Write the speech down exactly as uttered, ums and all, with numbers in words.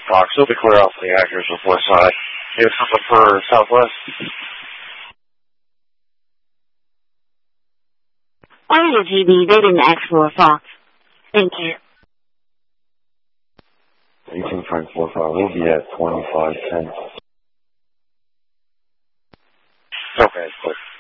Fox, it'll be clear off the actors with west side. You have something for southwest? Area G B, they didn't ask for a Fox. Thank you. eighteen five four five, we'll be at twenty-five ten. Okay, cool.